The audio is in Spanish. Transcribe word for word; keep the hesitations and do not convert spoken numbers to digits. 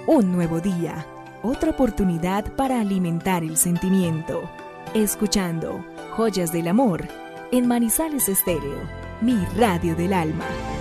Un nuevo día, otra oportunidad para alimentar el sentimiento. Escuchando Joyas del Amor en Manizales Estéreo, mi radio del alma.